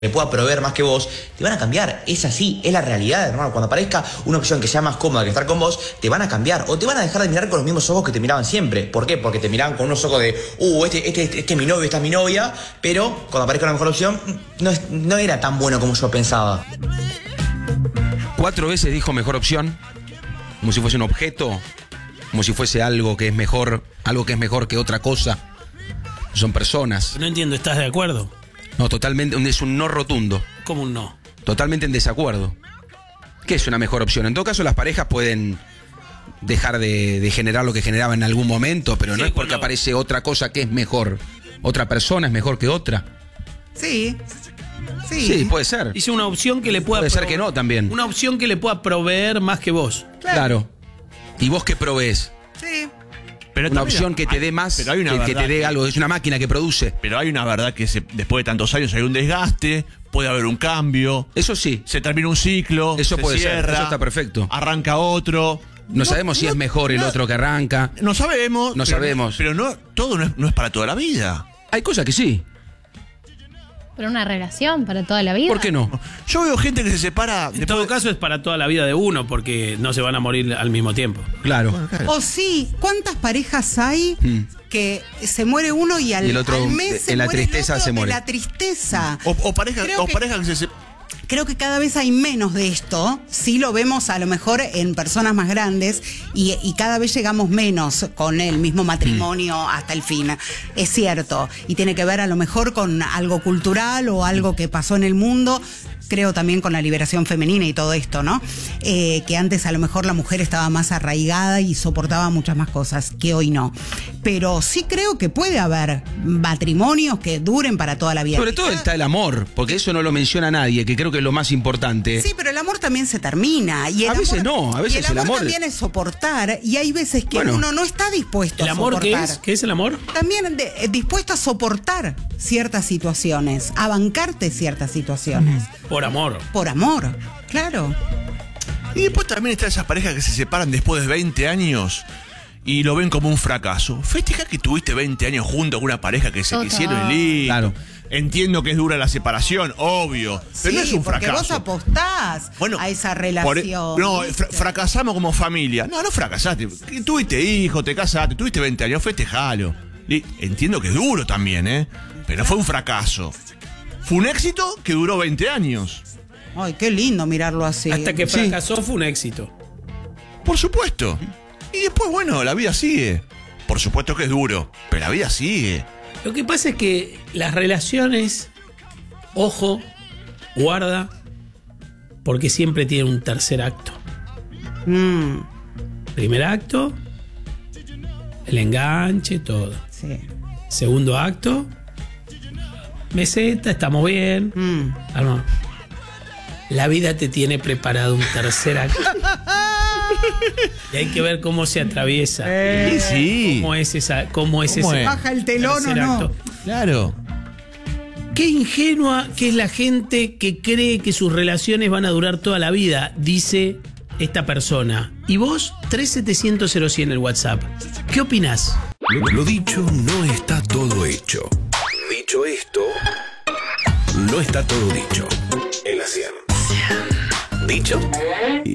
que pueda proveer más que vos, te van a cambiar. Es así, es la realidad, hermano. Cuando aparezca una opción que sea más cómoda que estar con vos, te van a cambiar. O te van a dejar de mirar con los mismos ojos que te miraban siempre. ¿Por qué? Porque te miraban con unos ojos de, este es mi novio, esta es mi novia. Pero cuando aparezca una mejor opción, no era tan bueno como yo pensaba. 4 veces dijo mejor opción, como si fuese un objeto, como si fuese algo que es mejor que otra cosa. Son personas. No entiendo, ¿estás de acuerdo? No, totalmente, es un no rotundo. ¿Cómo un no? Totalmente en desacuerdo. ¿Qué es una mejor opción? En todo caso, las parejas pueden dejar de generar lo que generaban en algún momento, pero no es porque aparece otra cosa que es mejor. Otra persona es mejor que otra. Sí, puede ser. Dice una opción que le pueda... Puede ser que no también. Una opción que le pueda proveer más que vos. Claro. ¿Y vos qué provees? sí. Pero Una también opción que te dé más, pero hay una que te verdad dé algo. Es una máquina que produce. Pero hay una verdad que después de tantos años hay un desgaste, puede haber un cambio. Eso sí. Se termina un ciclo, Eso se puede cierra, ser. Eso está perfecto. arranca otro. No sabemos si es mejor el otro que arranca. No sabemos. No sabemos. Pero todo no es para toda la vida. Hay cosas que sí. Pero una relación para toda la vida. ¿Por qué no? Yo veo gente que se separa. En todo caso es para toda la vida de uno, porque no se van a morir al mismo tiempo. Claro. O sí, ¿cuántas parejas hay que se muere uno y al, Y el otro, al mes se en la muere tristeza el otro se muere? de la tristeza. O parejas que se Creo que cada vez hay menos de esto. Sí lo vemos a lo mejor en personas más grandes y cada vez llegamos menos con el mismo matrimonio hasta el fin. Es cierto. Y tiene que ver a lo mejor con algo cultural o algo que pasó en el mundo. Creo también con la liberación femenina y todo esto, ¿no? Que antes a lo mejor la mujer estaba más arraigada y soportaba muchas más cosas que hoy no. Pero sí creo que puede haber matrimonios que duren para toda la vida. Sobre todo está el amor, porque eso no lo menciona nadie, que creo que es lo más importante. Sí, pero el amor también se termina. Y A veces no, a veces y el amor el amor también es soportar. Y hay veces que uno no está dispuesto ¿El a amor soportar. qué es? ¿Qué es el amor? También dispuesto a soportar ciertas situaciones, a bancarte ciertas situaciones. Por amor. Por amor, claro. Y después también están esas parejas que se separan después de 20 años y lo ven como un fracaso. Festeja que tuviste 20 años junto con una pareja que se quisieron y listo. Claro. Entiendo que es dura la separación, obvio. Pero no es un porque fracaso. vos apostás a esa relación. Fracasamos como familia. No fracasaste. Tuviste hijos, te casaste, tuviste 20 años, festejalo. Entiendo que es duro también, pero fue un fracaso. Fue un éxito que duró 20 años. Ay, qué lindo mirarlo así. Hasta que fracasó fue un éxito. Por supuesto. Y después, bueno, la vida sigue. Por supuesto que es duro, pero la vida sigue. Lo que pasa es que las relaciones, ojo, guarda, porque siempre tienen un tercer acto. Primer acto, el enganche, todo. Sí. Segundo acto, meseta, estamos bien. No. La vida te tiene preparado un tercer acto. Y hay que ver cómo se atraviesa. Sí. ¿Cómo es ese ¿Baja el telón o no? acto? Claro. Qué ingenua que es la gente que cree que sus relaciones van a durar toda la vida, dice esta persona. Y vos, 3700 en el WhatsApp. ¿Qué opinás? Lo dicho no está todo hecho. Dicho esto, no está todo dicho. En la 100. ¿Dicho?